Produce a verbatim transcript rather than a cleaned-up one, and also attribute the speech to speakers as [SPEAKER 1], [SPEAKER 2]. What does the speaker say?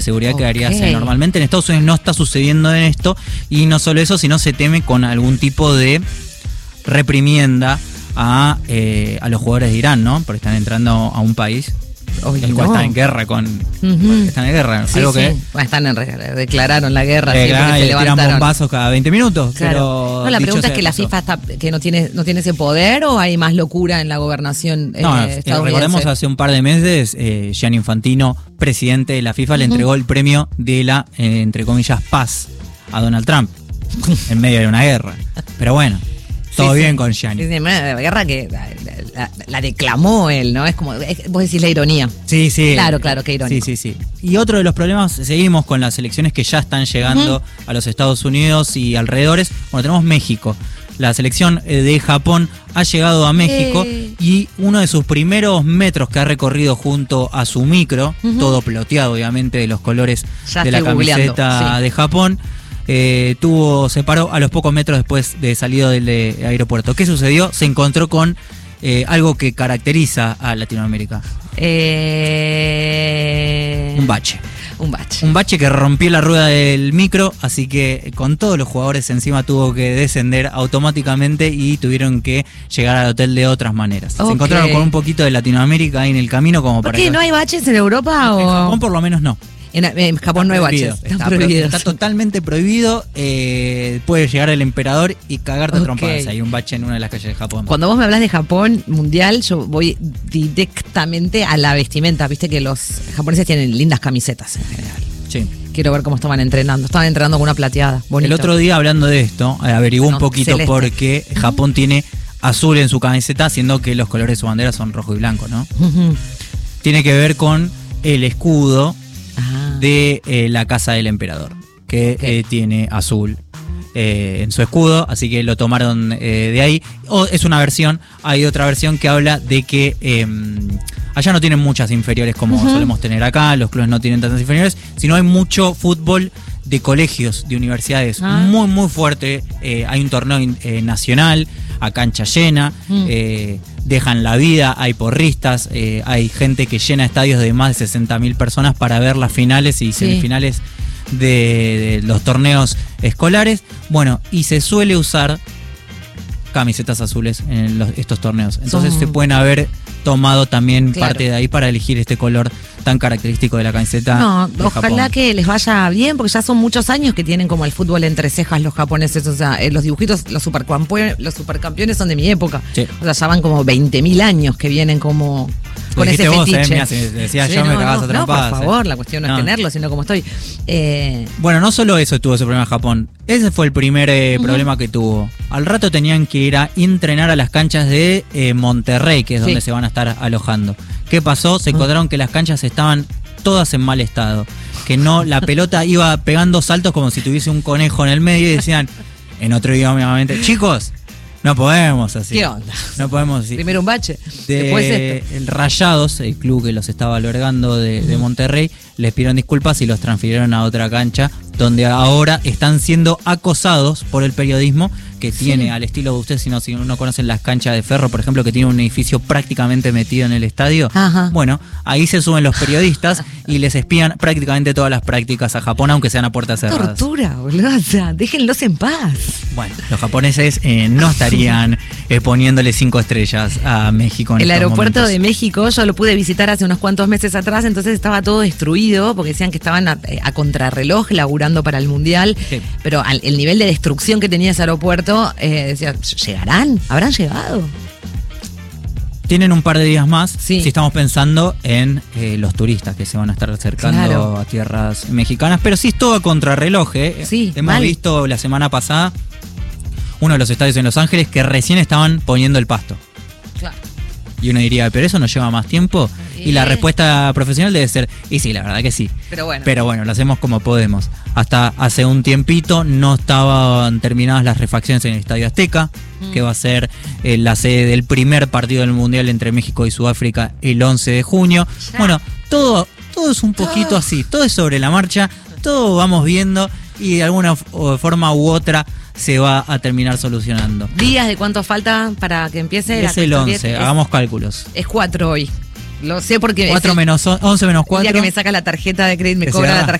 [SPEAKER 1] seguridad
[SPEAKER 2] Okay.
[SPEAKER 1] quedaría así. Normalmente en Estados Unidos no está sucediendo en esto, y no solo eso, sino se teme con algún tipo de reprimienda a, eh, a los jugadores de Irán, ¿no? Porque están entrando a un país
[SPEAKER 2] Oye,
[SPEAKER 1] el cual
[SPEAKER 2] no.
[SPEAKER 1] está en guerra con
[SPEAKER 2] Uh-huh.
[SPEAKER 1] están en guerra,
[SPEAKER 2] Sí,
[SPEAKER 1] algo
[SPEAKER 2] sí.
[SPEAKER 1] que
[SPEAKER 2] Bueno, están en re- declararon la guerra,
[SPEAKER 1] eh,
[SPEAKER 2] sí, porque
[SPEAKER 1] y
[SPEAKER 2] se
[SPEAKER 1] le tiran
[SPEAKER 2] levantaron.
[SPEAKER 1] bombazos cada veinte minutos.
[SPEAKER 2] Claro.
[SPEAKER 1] Pero
[SPEAKER 2] No, la
[SPEAKER 1] dicho
[SPEAKER 2] pregunta
[SPEAKER 1] sea
[SPEAKER 2] es que la
[SPEAKER 1] de paso,
[SPEAKER 2] FIFA está, que no tiene, no tiene ese poder, o hay más locura en la gobernación eh,
[SPEAKER 1] No, eh,
[SPEAKER 2] estadounidense.
[SPEAKER 1] recordemos hace un par de meses, eh, Gianni Infantino, presidente de la FIFA, le
[SPEAKER 2] Uh-huh.
[SPEAKER 1] entregó el premio de la, eh, entre comillas, paz a Donald Trump en medio de una guerra. Pero bueno, todo
[SPEAKER 2] Sí,
[SPEAKER 1] bien
[SPEAKER 2] sí.
[SPEAKER 1] con Gianni.
[SPEAKER 2] Sí, sí, una guerra que la, la- la declamó él, ¿no? Es como, es- vos decís la ironía.
[SPEAKER 1] Sí, sí.
[SPEAKER 2] Claro, claro, qué irónico.
[SPEAKER 1] Sí, sí, sí. Y otro de los problemas, seguimos con las elecciones que ya están llegando
[SPEAKER 2] Uh-huh.
[SPEAKER 1] a los Estados Unidos y alrededores. Bueno, tenemos México. La selección eh, de Japón ha llegado a México
[SPEAKER 2] Eh.
[SPEAKER 1] y uno de sus primeros metros que ha recorrido junto a su micro,
[SPEAKER 2] Uh-huh.
[SPEAKER 1] todo ploteado obviamente de los colores
[SPEAKER 2] Ya
[SPEAKER 1] de la
[SPEAKER 2] estoy googleando,
[SPEAKER 1] camiseta
[SPEAKER 2] sí.
[SPEAKER 1] de Japón, eh, tuvo, se paró a los pocos metros después de salido del eh, aeropuerto. ¿Qué sucedió? Se encontró con eh, algo que caracteriza a Latinoamérica.
[SPEAKER 2] Eh,
[SPEAKER 1] Un bache.
[SPEAKER 2] Un bache.
[SPEAKER 1] Un bache que rompió la rueda del micro, así que con todos los jugadores encima tuvo que descender automáticamente y tuvieron que llegar al hotel de otras maneras.
[SPEAKER 2] Ok.
[SPEAKER 1] Se encontraron con un poquito de Latinoamérica ahí en el camino como
[SPEAKER 2] ¿Por
[SPEAKER 1] para
[SPEAKER 2] qué?
[SPEAKER 1] que-
[SPEAKER 2] ¿No hay baches en Europa?
[SPEAKER 1] En
[SPEAKER 2] O...
[SPEAKER 1] Japón por lo menos no.
[SPEAKER 2] En, en Japón no hay
[SPEAKER 1] Prohibido.
[SPEAKER 2] baches.
[SPEAKER 1] Está,
[SPEAKER 2] Están
[SPEAKER 1] pro-
[SPEAKER 2] prohibidos.
[SPEAKER 1] está totalmente prohibido. eh, puede llegar el emperador y cagarte a
[SPEAKER 2] Ok.
[SPEAKER 1] trompadas. Hay un bache en una de las calles de Japón.
[SPEAKER 2] Cuando vos me hablas de Japón mundial, yo voy directamente a la vestimenta. Viste que los japoneses tienen lindas camisetas en general.
[SPEAKER 1] Sí.
[SPEAKER 2] Quiero ver cómo estaban entrenando. Estaban entrenando con una plateada. Bonito.
[SPEAKER 1] El otro día, hablando de esto, eh, averiguó
[SPEAKER 2] No,
[SPEAKER 1] un poquito
[SPEAKER 2] celeste.
[SPEAKER 1] por qué Japón tiene azul en su camiseta, siendo que los colores de su bandera son rojo y blanco, ¿no?
[SPEAKER 2] Ujú.
[SPEAKER 1] Tiene que ver con el escudo
[SPEAKER 2] Ah.
[SPEAKER 1] de eh, la casa del emperador, que
[SPEAKER 2] Ok.
[SPEAKER 1] eh, tiene azul eh, en su escudo, así que lo tomaron eh, de ahí. O es una versión, hay otra versión que habla de que eh, allá no tienen muchas inferiores como
[SPEAKER 2] Ujú.
[SPEAKER 1] solemos tener acá, los clubes no tienen tantas inferiores, sino hay mucho fútbol de colegios, de universidades,
[SPEAKER 2] Ah.
[SPEAKER 1] muy muy fuerte. Eh, hay un torneo eh, nacional a cancha llena,
[SPEAKER 2] Mm.
[SPEAKER 1] eh, dejan la vida, hay porristas, eh, hay gente que llena estadios de más de sesenta mil personas para ver las finales y
[SPEAKER 2] Sí.
[SPEAKER 1] semifinales de, de los torneos escolares. Bueno, y se suele usar camisetas azules en los- estos torneos. Entonces
[SPEAKER 2] Son-
[SPEAKER 1] se pueden haber tomado también
[SPEAKER 2] Claro.
[SPEAKER 1] parte de ahí para elegir este color tan característico de la camiseta.
[SPEAKER 2] No,
[SPEAKER 1] de
[SPEAKER 2] ojalá
[SPEAKER 1] Japón.
[SPEAKER 2] que les vaya bien, porque ya son muchos años que tienen como el fútbol entre cejas los japoneses. O sea, eh, los dibujitos, los, supercampe- los supercampeones son de mi época.
[SPEAKER 1] Sí.
[SPEAKER 2] O sea, ya van como veinte mil años que vienen como
[SPEAKER 1] Lo
[SPEAKER 2] con ese
[SPEAKER 1] dijiste vos,
[SPEAKER 2] fetiche.
[SPEAKER 1] eh, mirá, si decía
[SPEAKER 2] Sí,
[SPEAKER 1] yo me
[SPEAKER 2] no,
[SPEAKER 1] cagabas
[SPEAKER 2] no,
[SPEAKER 1] a
[SPEAKER 2] no,
[SPEAKER 1] trompadas,
[SPEAKER 2] por
[SPEAKER 1] eh.
[SPEAKER 2] favor, la cuestión no,
[SPEAKER 1] No.
[SPEAKER 2] es tenerlo, sino como estoy. Eh,
[SPEAKER 1] Bueno, no solo eso tuvo ese problema Japón. Ese fue el primer eh,
[SPEAKER 2] Ujú.
[SPEAKER 1] problema que tuvo. Al rato tenían que ir a entrenar a las canchas de eh, Monterrey, que es
[SPEAKER 2] Sí.
[SPEAKER 1] donde se van a estar alojando. ¿Qué pasó? Se
[SPEAKER 2] Ah.
[SPEAKER 1] encontraron que las canchas estaban todas en mal estado. Que no, la pelota iba pegando saltos como si tuviese un conejo en el medio y decían, en otro idioma, obviamente, chicos, no podemos así.
[SPEAKER 2] ¿Qué onda?
[SPEAKER 1] No podemos así.
[SPEAKER 2] Primero un bache,
[SPEAKER 1] De
[SPEAKER 2] después esto.
[SPEAKER 1] el Rayados, el club que los estaba albergando de, de Monterrey, les pidieron disculpas y los transfirieron a otra cancha, donde ahora están siendo acosados por el periodismo que
[SPEAKER 2] Sí.
[SPEAKER 1] tiene, al estilo de ustedes, si no, si no conocen las canchas de Ferro, por ejemplo, que tiene un edificio prácticamente metido en el estadio.
[SPEAKER 2] Ajá.
[SPEAKER 1] Bueno, ahí se suben los periodistas y les espían prácticamente todas las prácticas a Japón, aunque sean a puertas cerradas.
[SPEAKER 2] Tortura, boludo. O sea, déjenlos en paz.
[SPEAKER 1] Bueno, los japoneses eh, no estarían eh, poniéndole cinco estrellas a México en
[SPEAKER 2] El
[SPEAKER 1] estos
[SPEAKER 2] aeropuerto
[SPEAKER 1] momentos.
[SPEAKER 2] de México yo lo pude visitar hace unos cuantos meses atrás, entonces estaba todo destruido porque decían que estaban a, a contrarreloj laburando para el Mundial,
[SPEAKER 1] Sí.
[SPEAKER 2] pero al- el nivel de destrucción que tenía ese aeropuerto, eh, decía, ¿llegarán? ¿Habrán llegado?
[SPEAKER 1] Tienen un par de días más
[SPEAKER 2] Sí.
[SPEAKER 1] si estamos pensando en eh, los turistas que se van a estar acercando
[SPEAKER 2] Claro.
[SPEAKER 1] a tierras mexicanas, pero sí es todo a contrarreloj. ¿eh?
[SPEAKER 2] Sí,
[SPEAKER 1] Hemos
[SPEAKER 2] mal.
[SPEAKER 1] visto la semana pasada uno de los estadios en Los Ángeles que recién estaban poniendo el pasto.
[SPEAKER 2] Claro.
[SPEAKER 1] Y uno diría, ¿pero eso nos lleva más tiempo? Y la
[SPEAKER 2] Eh.
[SPEAKER 1] respuesta profesional debe ser, y sí, la verdad que sí.
[SPEAKER 2] Pero bueno.
[SPEAKER 1] Pero bueno, lo hacemos como podemos. Hasta hace un tiempito no estaban terminadas las refacciones en el Estadio Azteca,
[SPEAKER 2] Mm.
[SPEAKER 1] que va a ser eh, la sede del primer partido del Mundial entre México y Sudáfrica el once de junio.
[SPEAKER 2] Ya.
[SPEAKER 1] Bueno, todo, todo es un poquito
[SPEAKER 2] Todo.
[SPEAKER 1] así, todo es sobre la marcha, todo vamos viendo y de alguna f- o forma u otra se va a terminar solucionando.
[SPEAKER 2] ¿Días de cuánto falta para que empiece? la
[SPEAKER 1] Es el
[SPEAKER 2] cuestión
[SPEAKER 1] once,
[SPEAKER 2] diez?
[SPEAKER 1] hagamos cálculos.
[SPEAKER 2] Es cuatro hoy. Lo sé porque
[SPEAKER 1] cuatro menos once menos cuatro.
[SPEAKER 2] El día que me saca la tarjeta de crédito, me
[SPEAKER 1] Que se
[SPEAKER 2] cobra la
[SPEAKER 1] agarra.